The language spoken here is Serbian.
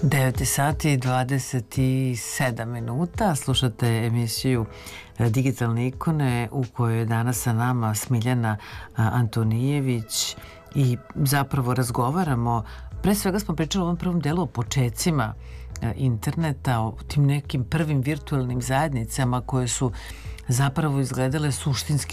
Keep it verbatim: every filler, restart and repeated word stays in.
devet sati i dvadeset sedam minuta. Slušate emisiju Digitalne ikone u kojoj je danas sa nama Smiljana Antonijević i zapravo razgovaramo. Pre svega smo pričali u ovom prvom delu o počecima interneta, o tim nekim prvim virtualnim zajednicama koje su zapravo izgledale suštinski